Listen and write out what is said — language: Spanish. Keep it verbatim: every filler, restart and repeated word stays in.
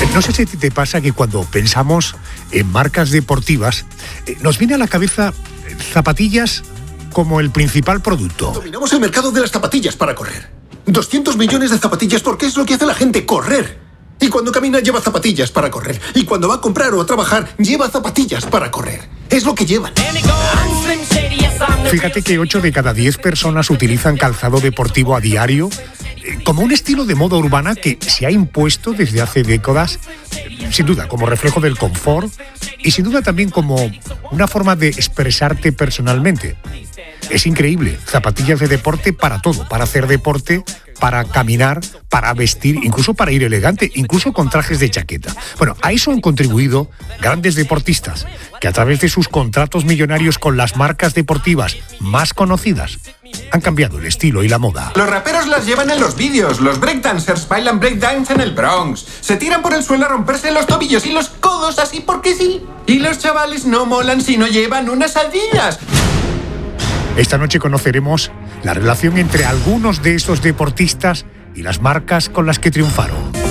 No sé si te pasa que cuando pensamos en marcas deportivas, nos viene a la cabeza zapatillas como el principal producto. Dominamos el mercado de las zapatillas para correr. doscientos millones de zapatillas porque es lo que hace la gente, correr. Y cuando camina lleva zapatillas para correr. Y cuando va a comprar o a trabajar, lleva zapatillas para correr. Es lo que llevan. Fíjate que ocho de cada diez personas utilizan calzado deportivo a diario eh, como un estilo de moda urbana que se ha impuesto desde hace décadas, eh, sin duda como reflejo del confort y sin duda también como una forma de expresarte personalmente. Es increíble, zapatillas de deporte para todo, para hacer deporte, para caminar, para vestir, incluso para ir elegante, incluso con trajes de chaqueta. Bueno, a eso han contribuido grandes deportistas, que a través de sus contratos millonarios con las marcas deportivas más conocidas, han cambiado el estilo y la moda. Los raperos las llevan en los vídeos, los breakdancers bailan breakdance en el Bronx, se tiran por el suelo a romperse los tobillos y los codos así porque sí. Y los chavales no molan si no llevan unas Adidas. Esta noche conoceremos la relación entre algunos de estos deportistas y las marcas con las que triunfaron.